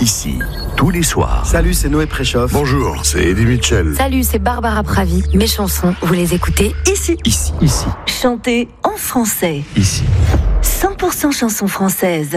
Ici, tous les soirs. Salut, c'est Noé Préchoff. Bonjour, c'est Eddie Mitchell. Salut, c'est Barbara Pravi. Mes chansons, vous les écoutez ici. Ici. Chantées en français. Ici. 100% chansons françaises.